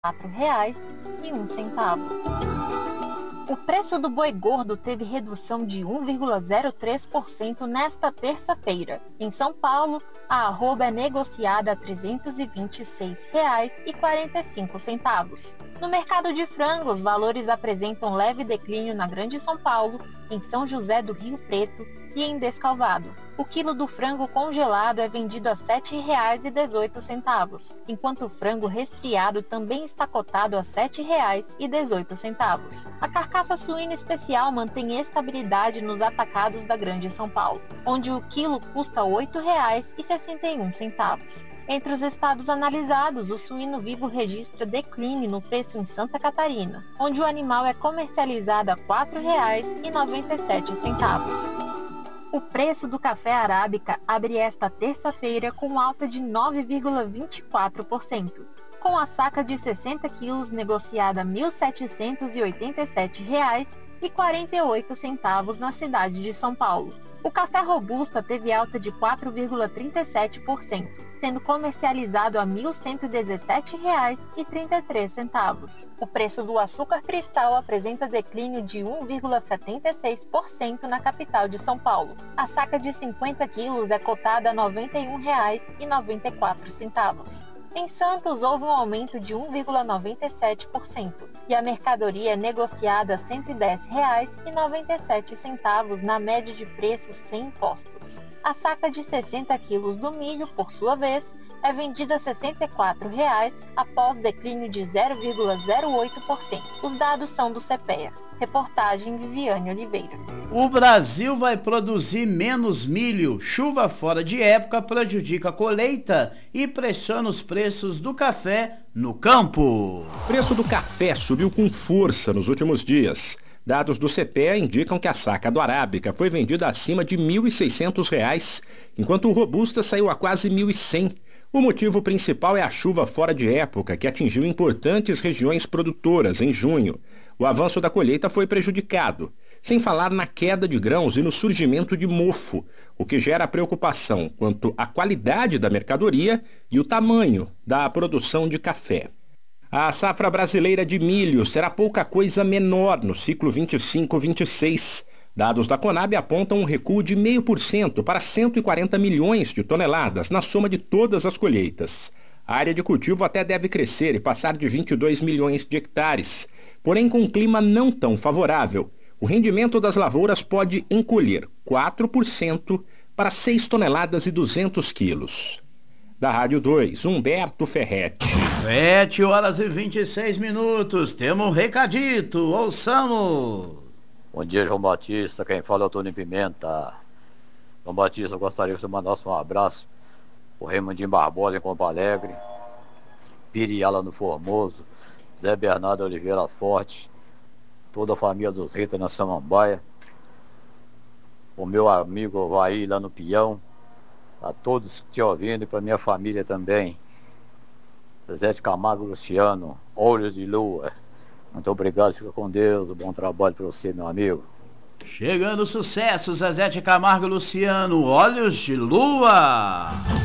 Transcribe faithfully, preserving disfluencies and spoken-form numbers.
quatro reais e um centavo. O preço do boi gordo teve redução de um vírgula zero três por cento nesta terça-feira. Em São Paulo, a arroba é negociada a trezentos e vinte e seis reais e quarenta e cinco centavos. No mercado de frango, os valores apresentam leve declínio na Grande São Paulo, em São José do Rio Preto e em Descalvado. O quilo do frango congelado é vendido a sete reais e dezoito centavos, enquanto o frango resfriado também está cotado a sete reais e dezoito centavos. A carcaça suína especial mantém estabilidade nos atacados da Grande São Paulo, onde o quilo custa oito reais e sessenta e um centavos. Entre os estados analisados, o suíno vivo registra declínio no preço em Santa Catarina, onde o animal é comercializado a quatro reais e noventa e sete centavos. O preço do café arábica abre esta terça-feira com alta de nove vírgula vinte e quatro por cento, com a saca de sessenta quilos negociada a mil setecentos e oitenta e sete reais e quarenta e oito centavos na cidade de São Paulo. O café robusta teve alta de quatro vírgula trinta e sete por cento, sendo comercializado a mil cento e dezessete reais e trinta e três centavos. O preço do açúcar cristal apresenta declínio de um vírgula setenta e seis por cento na capital de São Paulo. A saca de cinquenta quilos é cotada a noventa e um reais e noventa e quatro centavos. Em Santos, houve um aumento de um vírgula noventa e sete por cento e a mercadoria é negociada a cento e dez reais e noventa e sete centavos na média de preços sem impostos. A saca de sessenta quilos do milho, por sua vez, é vendida a sessenta e quatro reais após declínio de zero vírgula zero oito por cento. Os dados são do CEPEA. Reportagem Viviane Oliveira. O Brasil vai produzir menos milho. Chuva fora de época prejudica a colheita e pressiona os preços do café no campo. O preço do café subiu com força nos últimos dias. Dados do CEPEA indicam que a saca do Arábica foi vendida acima de mil e seiscentos reais, enquanto o Robusta saiu a quase mil e cem. O motivo principal é a chuva fora de época, que atingiu importantes regiões produtoras em junho. O avanço da colheita foi prejudicado, sem falar na queda de grãos e no surgimento de mofo, o que gera preocupação quanto à qualidade da mercadoria e o tamanho da produção de café. A safra brasileira de milho será pouca coisa menor no ciclo vinte e cinco vinte e seis. Dados da Conab apontam um recuo de zero vírgula cinco por cento para cento e quarenta milhões de toneladas na soma de todas as colheitas. A área de cultivo até deve crescer e passar de vinte e dois milhões de hectares. Porém, com um clima não tão favorável, o rendimento das lavouras pode encolher quatro por cento para seis toneladas e duzentos quilos. Da Rádio dois, Humberto Ferretti. sete horas e vinte e seis minutos. Temos um recadito. Ouçamos. Bom dia, João Batista. Quem fala é o Tony Pimenta. João Batista, eu gostaria que você mandasse um abraço o Raimundinho Barbosa em Campo Alegre, Piriala no Formoso, Zé Bernardo Oliveira Forte, toda a família dos Rita na Samambaia, o meu amigo Vai lá no Pião, a todos que te ouvindo e para minha família também. Zé de Camargo Luciano, Olhos de Lua. Muito obrigado, fica com Deus, bom trabalho para você, meu amigo. Chegando sucesso, Zezé de Camargo Luciano, Olhos de Lua.